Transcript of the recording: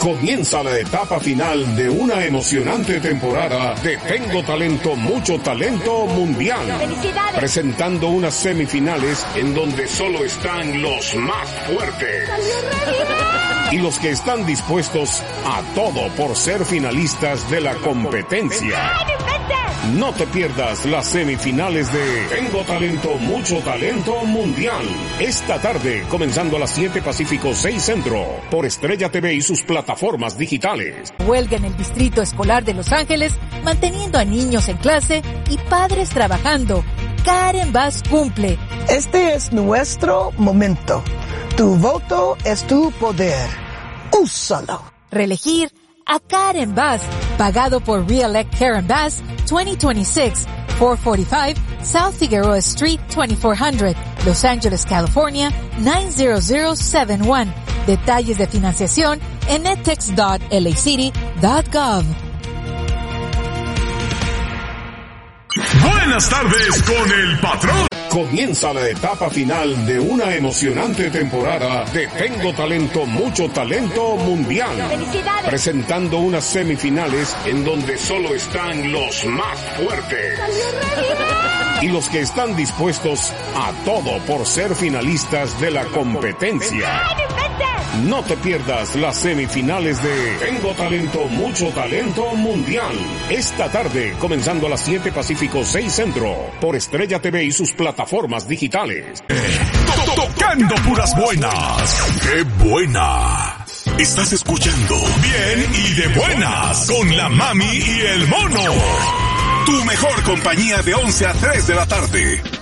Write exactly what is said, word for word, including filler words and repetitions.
Comienza la etapa final de una emocionante temporada de Tengo Talento, Mucho Talento Mundial. ¡Felicidades! Presentando unas semifinales en donde solo están los más fuertes. Y los que están dispuestos a todo por ser finalistas de la competencia. No te pierdas las semifinales de Tengo Talento, Mucho Talento Mundial. Esta tarde, comenzando a las siete Pacífico, seis Centro, por Estrella T V y sus plataformas digitales. Huelga en el Distrito Escolar de Los Ángeles, manteniendo a niños en clase y padres trabajando. Karen Bass cumple. Este es nuestro momento. Tu voto es tu poder. Úsalo. Reelegir a Karen Bass, pagado por Re-elect Karen Bass, twenty twenty-six, four forty-five South Figueroa Street, twenty-four hundred, Los Angeles, California, nine zero zero seven one. Detalles de financiación en edtex dot l a city dot gov. Buenas tardes con el patrón. Comienza la etapa final de una emocionante temporada de Tengo Talento, Mucho Talento Mundial. ¡Felicidades! Presentando unas semifinales en donde solo están los más fuertes. Y los que están dispuestos a todo por ser finalistas de la competencia. No te pierdas las semifinales de Tengo Talento, Mucho Talento Mundial. Esta tarde, comenzando a las siete Pacífico, seis Centro, por Estrella T V y sus plataformas digitales. Tocando puras buenas. ¡Qué buena! Estás escuchando Bien y de Buenas con la Mami y el Mono. Tu mejor compañía de once a tres de la tarde.